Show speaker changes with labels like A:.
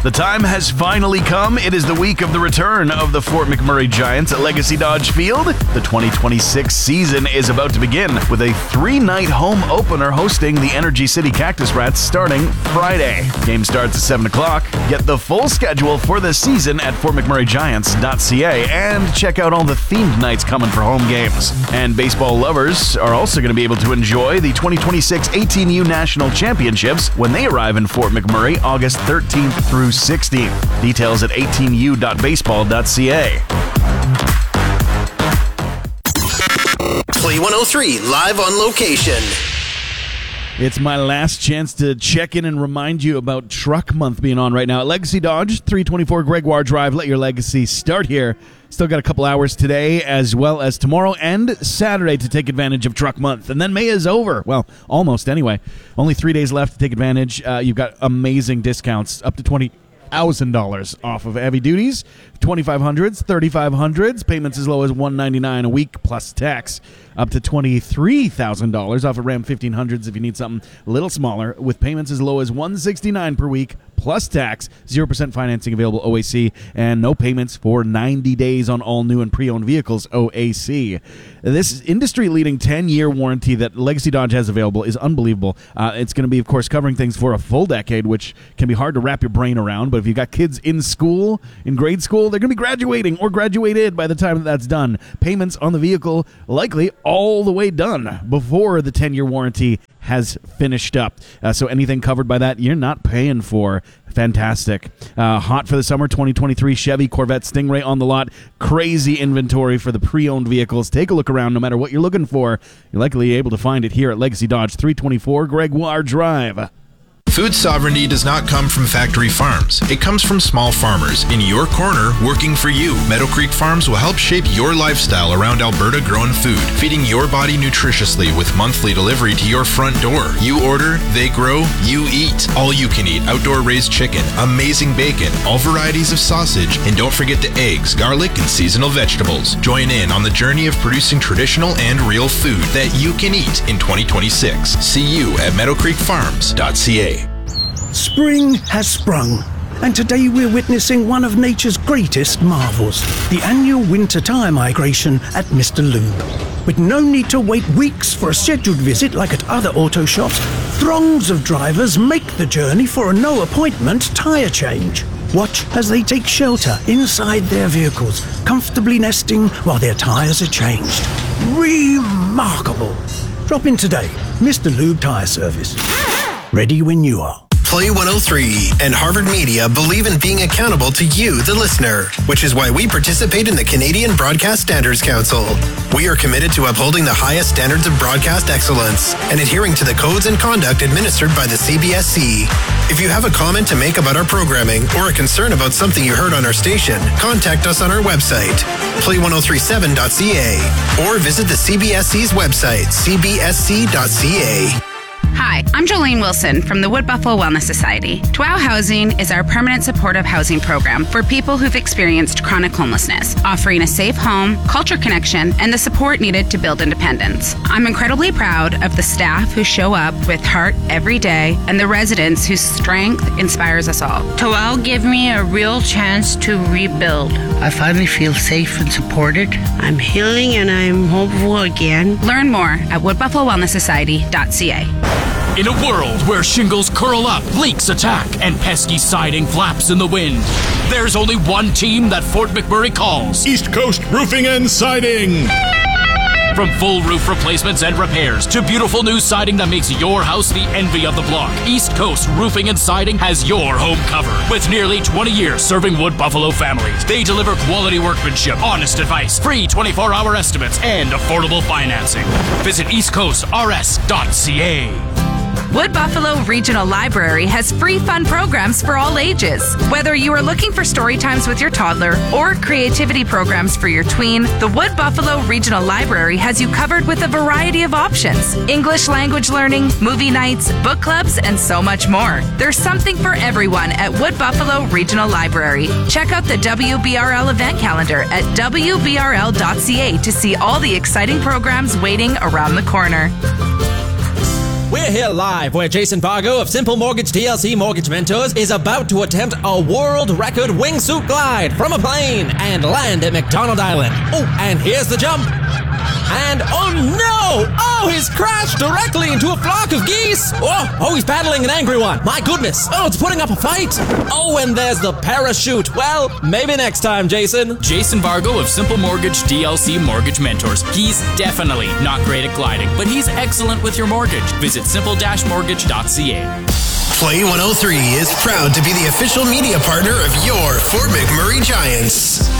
A: The time has finally come. It is the week of the return of the Fort McMurray Giants at Legacy Dodge Field. The 2026 season is about to begin with a 3-night home opener hosting the Energy City Cactus Rats starting Friday. Game starts at 7 o'clock. Get the full schedule for the season at fortmcmurraygiants.ca and check out all the themed nights coming for home games. And baseball lovers are also going to be able to enjoy the 2026 18U National Championships when they arrive in Fort McMurray August 13th through 16th. Details at 18u.baseball.ca.
B: Play 103 live on location.
C: It's my last chance to check in and remind you about Truck Month being on right now at Legacy Dodge, 324 Gregoire Drive. Let your legacy start here. Still got a couple hours today as well as tomorrow and Saturday to take advantage of Truck Month. And then May is over. Well, almost anyway. Only 3 days left to take advantage. You've got amazing discounts up to $20,000 off of heavy duties, 2500s, 3500s, payments as low as $199 a week plus tax, up to $23,000 off of Ram 1500s if you need something a little smaller, with payments as low as $169 per week plus tax, 0% financing available OAC, and no payments for 90 days on all new and pre-owned vehicles OAC. This industry-leading 10-year warranty that Legacy Dodge has available is unbelievable. It's going to be, of course, covering things for a full decade, which can be hard to wrap your brain around, but if you've got kids in school, in grade school, they're going to be graduating or graduated by the time that's done. Payments on the vehicle likely all the way done before the 10-year warranty has finished up. So anything covered by that, you're not paying for. Fantastic. Hot for the summer, 2023 Chevy Corvette Stingray on the lot. Crazy inventory for the pre-owned vehicles. Take a look around. No matter what you're looking for, you're likely able to find it here at Legacy Dodge, 324 Gregoire Drive.
D: Food sovereignty does not come from factory farms. It comes from small farmers in your corner working for you. Meadow Creek Farms will help shape your lifestyle around Alberta-grown food, feeding your body nutritiously with monthly delivery to your front door. You order, they grow, you eat. All you can eat outdoor raised chicken, amazing bacon, all varieties of sausage, and don't forget the eggs, garlic, and seasonal vegetables. Join in on the journey of producing traditional and real food that you can eat in 2026. See you at meadowcreekfarms.ca.
E: Spring has sprung, and today we're witnessing one of nature's greatest marvels, the annual winter tire migration at Mr. Lube. With no need to wait weeks for a scheduled visit like at other auto shops, throngs of drivers make the journey for a no-appointment tire change. Watch as they take shelter inside their vehicles, comfortably nesting while their tires are changed. Remarkable! Drop in today, Mr. Lube Tire Service. Ready when you are.
B: Play 103 and Harvard Media believe in being accountable to you, the listener, which is why we participate in the Canadian Broadcast Standards Council. We are committed to upholding the highest standards of broadcast excellence and adhering to the codes and conduct administered by the CBSC. If you have a comment to make about our programming or a concern about something you heard on our station, contact us on our website, play1037.ca, or visit the CBSC's website, cbsc.ca.
F: Hi, I'm Jolene Wilson from the Wood Buffalo Wellness Society. TWOW Housing is our permanent supportive housing program for people who've experienced chronic homelessness, offering a safe home, culture connection, and the support needed to build independence. I'm incredibly proud of the staff who show up with heart every day and the residents whose strength inspires us all.
G: TWOW gave me a real chance to rebuild. I finally feel safe and supported. I'm healing and I'm hopeful again.
F: Learn more at woodbuffalowellnesssociety.ca.
H: In a world where shingles curl up, leaks attack, and pesky siding flaps in the wind, there's only one team that Fort McMurray calls
I: East Coast Roofing and Siding.
H: From full roof replacements and repairs to beautiful new siding that makes your house the envy of the block, East Coast Roofing and Siding has your home covered. With nearly 20 years serving Wood Buffalo families, they deliver quality workmanship, honest advice, free 24-hour estimates, and affordable financing. Visit eastcoastrs.ca.
J: Wood Buffalo Regional Library has free fun programs for all ages. Whether you are looking for story times with your toddler or creativity programs for your tween, the Wood Buffalo Regional Library has you covered with a variety of options. English language learning, movie nights, book clubs, and so much more. There's something for everyone at Wood Buffalo Regional Library. Check out the WBRL event calendar at wbrl.ca to see all the exciting programs waiting around the corner.
K: With We're here live where Jason Fargo of Simple Mortgage TLC Mortgage Mentors is about to attempt a world record wingsuit glide from a plane and land at McDonald Island. Oh, and here's the jump. And oh no! Oh, he's crashed directly into a flock of geese! Oh, he's battling an angry one. My goodness. Oh, it's putting up a fight. Oh, and there's the parachute. Well, maybe next time, Jason.
H: Jason Vargo of Simple Mortgage DLC Mortgage Mentors. He's definitely not great at gliding, but he's excellent with your mortgage. Visit simple-mortgage.ca.
B: Play 103 is proud to be the official media partner of your Fort McMurray Giants.